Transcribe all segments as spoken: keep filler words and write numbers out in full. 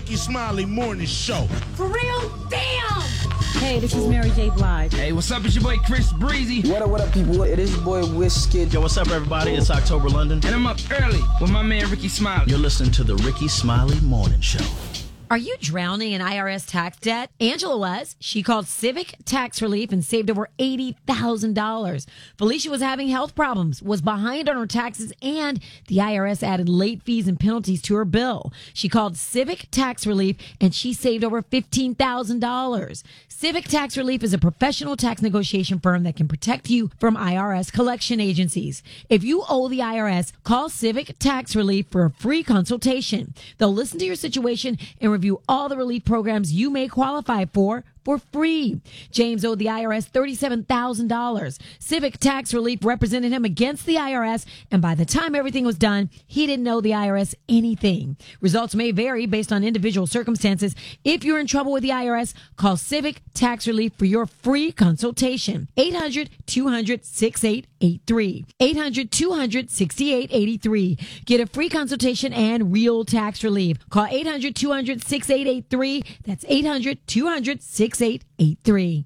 Ricky Smiley Morning Show. For real? Damn! Hey, this is Mary J. Blige. Hey, what's up? It's your boy Chris Breezy. What up, what up, people? It is your boy Wizkid. Yo, what's up, everybody? It's October London. And I'm up early with my man Ricky Smiley. You're listening to the Ricky Smiley Morning Show. Are you drowning in I R S tax debt? Angela was. She called Civic Tax Relief and saved over eighty thousand dollars. Felicia was having health problems, was behind on her taxes, and the I R S added late fees and penalties to her bill. She called Civic Tax Relief and she saved over fifteen thousand dollars. Civic Tax Relief is a professional tax negotiation firm that can protect you from I R S collection agencies. If you owe the I R S, call Civic Tax Relief for a free consultation. They'll listen to your situation and review all the relief programs you may qualify for for free. James owed the I R S thirty-seven thousand dollars. Civic Tax Relief represented him against the I R S, and by the time everything was done, he didn't owe the I R S anything. Results may vary based on individual circumstances. If you're in trouble with the I R S, call Civic Tax Relief for your free consultation. eight hundred, two hundred, sixty-eight eighty-three. eight hundred, two hundred, sixty-eight eighty-three. Get a free consultation and real tax relief. Call eight hundred, two hundred, sixty-eight eighty-three. That's eight hundred, two hundred, sixty-eight eighty-three.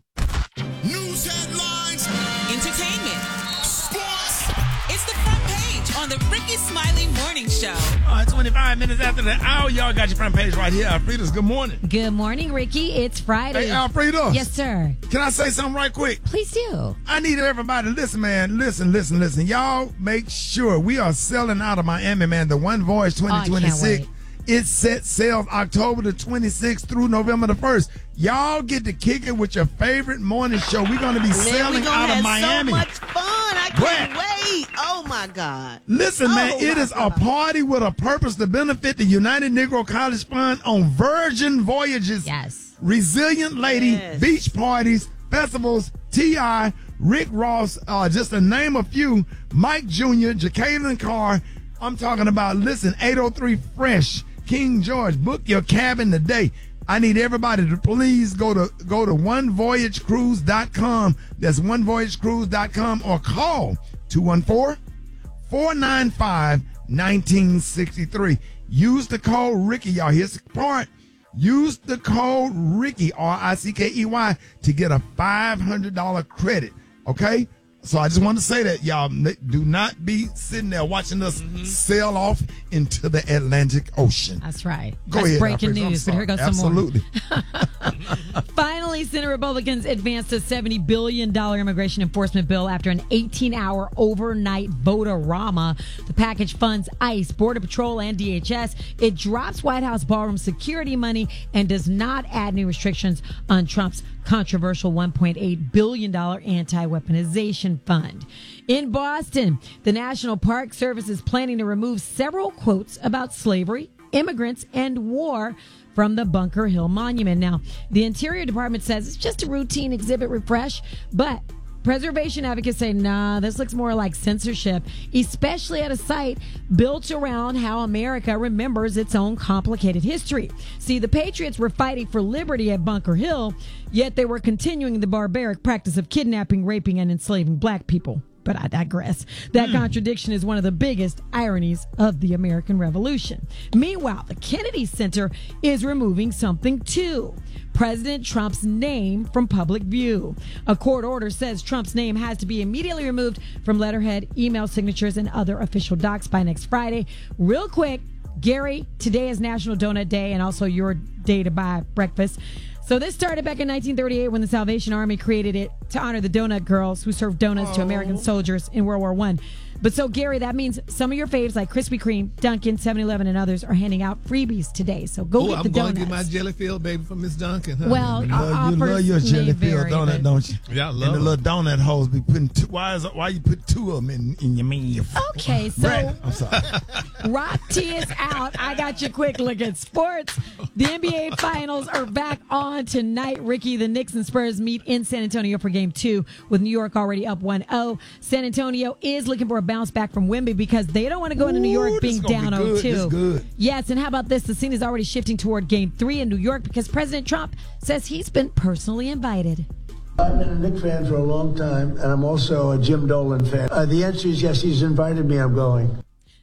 News headlines. Entertainment. Sports. It's the front page on the Ricky Smiley Morning Show. All right, twenty-five minutes after the hour, y'all got your front page right here. Alfreda's, good morning. Good morning, Ricky. It's Friday. Hey, Alfreda. Yes, sir. Can I say something right quick? Please do. I need everybody to listen, man. Listen, listen, listen. Y'all make sure we are selling out of Miami, man. The One Voyage twenty twenty-six. Oh, It's set sales October the twenty-sixth through November the first. Y'all get to kick it with your favorite morning show. We're going to be man, selling we gonna out of have Miami. so much fun. I can't Where? wait. Oh, my God. Listen, oh, man, it is God. a party with a purpose to benefit the United Negro College Fund on Virgin Voyages. Yes. Resilient Lady, Yes. beach parties, festivals, T I, Rick Ross, uh, just to name a few, Mike Junior, Jacqueline Carr. I'm talking about, listen, eight oh three Fresh, King George. Book your cabin today. I need everybody to please go to go to one voyage cruise dot com. That's one voyage cruise dot com or call two one four, four nine five, one nine six three. Use the code Ricky, y'all. Here's the part. Use the code Ricky, R I C K E Y, to get a five hundred dollars credit. Okay? So I just want to say that, y'all. Do not be sitting there watching us mm-hmm. sail off into the Atlantic Ocean. That's right. Go That's ahead, breaking Alfred. news, but here goes Absolutely. some more. Finally, Senate Republicans advanced a seventy billion dollars immigration enforcement bill after an eighteen-hour overnight vote-a-rama. The package funds ICE, Border Patrol, and D H S. It drops White House ballroom security money and does not add new restrictions on Trump's controversial one point eight billion dollars anti-weaponization fund. In Boston, the National Park Service is planning to remove several quotes about slavery, immigrants, and war from the Bunker Hill Monument. Now, the Interior Department says it's just a routine exhibit refresh, but preservation advocates say, nah, this looks more like censorship, especially at a site built around how America remembers its own complicated history. See, the Patriots were fighting for liberty at Bunker Hill, yet they were continuing the barbaric practice of kidnapping, raping, and enslaving black people. But I digress. That mm. contradiction is one of the biggest ironies of the American Revolution. Meanwhile, the Kennedy Center is removing something too. President Trump's name from public view. A court order says Trump's name has to be immediately removed from letterhead, email signatures, and other official docs by next Friday. Real quick, Gary, today is National Donut Day and also your day to buy breakfast. So this started back in nineteen thirty-eight when the Salvation Army created it to honor the donut girls who served donuts oh. to American soldiers in World War One. But so, Gary, that means some of your faves like Krispy Kreme, Dunkin', seven eleven, and others are handing out freebies today. So go Ooh, get I'm the donuts. I'm going to get my jelly filled, baby, from Miss Dunkin'. Huh? Well, you love, you love your jelly filled donut, don't you? Yeah, I love And the them. little donut holes be putting two. Why is why you put two of them in, in your menu? Okay, so Brad, I'm sorry. Rock T is out. I got you quick look at sports. The N B A Finals are back on tonight. Ricky, the Knicks and Spurs meet in San Antonio for game two with New York already up one oh. San Antonio is looking for a bounce back from Wemby because they don't want to go into New York Ooh, being this gonna down be good. oh two. This good. Yes, and how about this? The scene is already shifting toward game three in New York because President Trump says he's been personally invited. I've been a Knicks fan for a long time, and I'm also a Jim Dolan fan. Uh, the answer is yes, he's invited me, I'm going.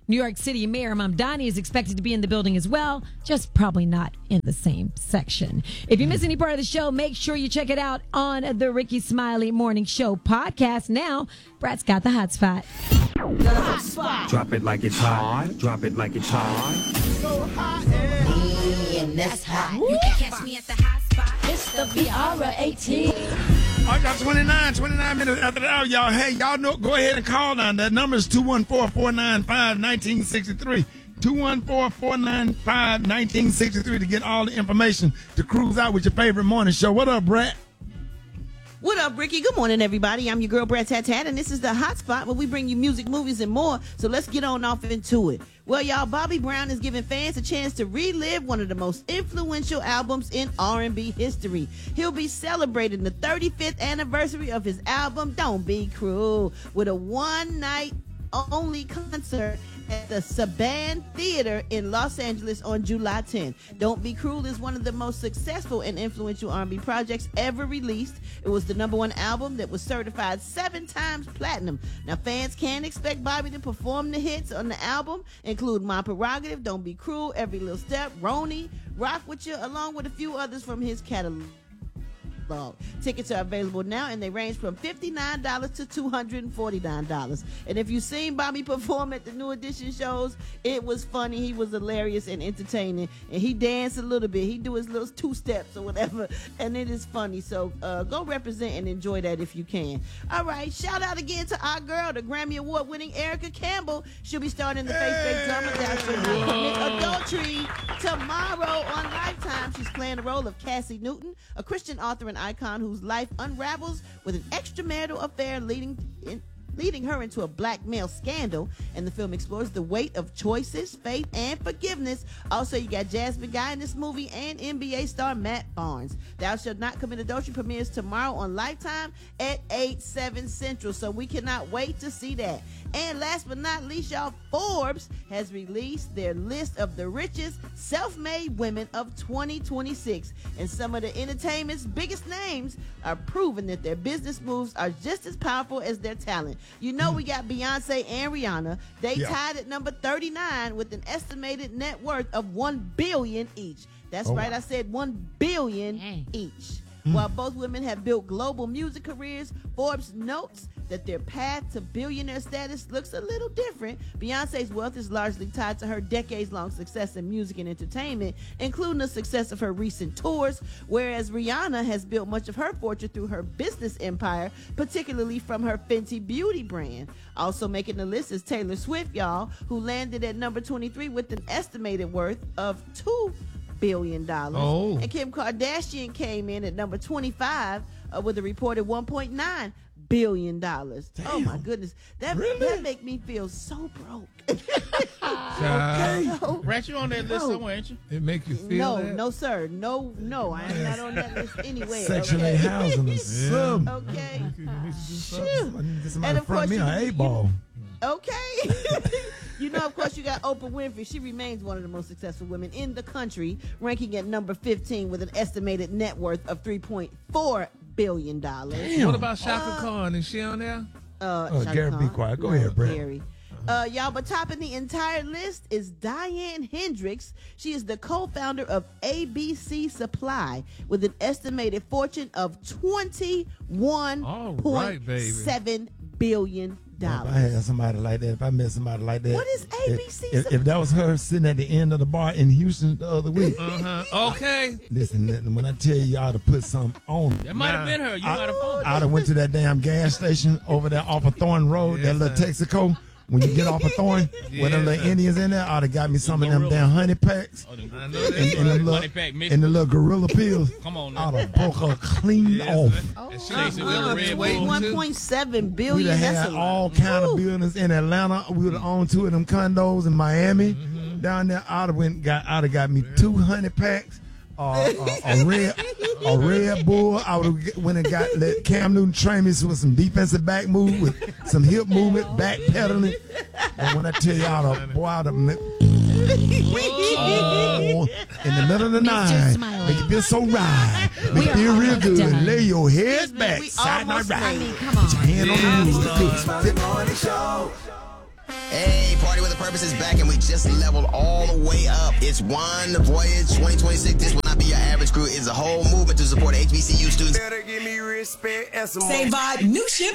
New York City Mayor Mamdani is expected to be in the building as well, just probably not in the same section. If you miss any part of the show, make sure you check it out on the Ricky Smiley Morning Show podcast. Now, Brad's got the hot spot. The hot spot. Drop it like it's hot. Drop it like it's hot. So hot, and that's hot. You can catch me at the hot spot. It's the V R eighteen. I got twenty-nine, twenty-nine minutes after the hour, y'all. Hey, y'all know, go ahead and call down. That number is two one four, four nine five, one nine six three. two one four, four nine five, one nine six three to get all the information to cruise out with your favorite morning show. What up, Brett? What up, Ricky? Good morning, everybody. I'm your girl, Brett Tat Tat, and this is the Hot Spot where we bring you music, movies, and more. So let's get on off into it. Well, y'all, Bobby Brown is giving fans a chance to relive one of the most influential albums in R and B history. He'll be celebrating the thirty-fifth anniversary of his album, Don't Be Cruel, with a one-night only concert at the Saban Theater in Los Angeles on July tenth. Don't Be Cruel is one of the most successful and influential R and B projects ever released. It was the number one album that was certified seven times platinum. Now, fans can expect Bobby to perform the hits on the album, include My Prerogative, Don't Be Cruel, Every Little Step, Roni, Rock With You, along with a few others from his catalog. Tickets are available now, and they range from fifty-nine dollars to two hundred forty-nine dollars. And if you've seen Bobby perform at the New Edition shows, it was funny. He was hilarious and entertaining, and he danced a little bit. He do his little two steps or whatever, and it is funny. So uh, go represent and enjoy that if you can. All right, shout out again to our girl, the Grammy Award winning Erica Campbell. She'll be starting the faith-based drama Thou Shalt Not Commit Adultery tomorrow on Lifetime. She's playing the role of Cassie Newton, a Christian author and icon whose life unravels with an extramarital affair leading in, leading her into a blackmail scandal. And the film explores the weight of choices, faith, and forgiveness. Also, you got Jasmine Guy in this movie and N B A star Matt Barnes. Thou Shalt Not Commit Adultery premieres tomorrow on Lifetime at eight, seven Central. So we cannot wait to see that. And last but not least, y'all, Forbes has released their list of the richest self-made women of twenty twenty-six. And some of the entertainment's biggest names are proving that their business moves are just as powerful as their talent. You know, we got Beyonce and Rihanna. They yeah. tied at number thirty-nine with an estimated net worth of one billion dollars each. That's oh, right. Wow. I said one billion dollars Dang. Each. Mm. While both women have built global music careers, Forbes notes that their path to billionaire status looks a little different. Beyonce's wealth is largely tied to her decades-long success in music and entertainment, including the success of her recent tours, whereas Rihanna has built much of her fortune through her business empire, particularly from her Fenty Beauty brand. Also making the list is Taylor Swift, y'all, who landed at number twenty-three with an estimated worth of two billion dollars. Oh. And Kim Kardashian came in at number twenty-five uh, with a reported one point nine billion dollars. Oh my goodness. That really? That make me feel so broke. Okay. So, Rat, you on that list no. somewhere, ain't you? It make you feel No, that? no, sir. No, no. I am not on that list anywhere. Section okay? eight housing or something. Okay. Somebody And of front course me you- an eight ball. Okay. You know, of course, you got Oprah Winfrey. She remains one of the most successful women in the country, ranking at number fifteen with an estimated net worth of three point four billion dollars. What about Shaka uh, Khan? Is she on there? Uh, oh, Shaka Gary, Khan? be quiet. Go no, ahead, Brett. Gary. Uh, y'all, but topping the entire list is Diane Hendricks. She is the co-founder of A B C Supply with an estimated fortune of twenty-one point seven billion dollars. If I had somebody like that, if I met somebody like that. What is A B C if, if, if that was her sitting at the end of the bar in Houston the other week. Uh-huh. Okay. Listen, when I tell you, I ought to put something on. That might have been her. You might have phoned. I'd have went to that damn gas station over there off of Thorn Road, yes, that little Texaco. When you get off of Thorn, yeah, with them little Indians in there, I'd have got me some of them damn honey packs oh, the, and, and, them little, pack and the little gorilla pills. Come on, I'd have broke her clean yes, off. Oh, uh, twenty-one point seven billion dollars. We'd have had all kind of buildings in Atlanta. We would have owned two of them condos in Miami. Mm-hmm. Down there, I'd have went got I'd have got me two honey packs. Uh, uh, a red, a Red Bull. I would have went and got let Cam Newton train me with some defensive back move, with some hip movement, back pedaling. And when I tell you, I'd have, boy, I'd have, oh, in the middle of the night, make you feel so right, make you feel real good. Done. Lay your head back, side not right. I mean, come on. Put your hand on the wheel. Hey, Party with a Purpose is back and we just leveled all the way up. It's One Voyage twenty twenty-six. This will not be your average crew. It's a whole movement to support H B C U students. Better give me respect and some Same vibe, new ship.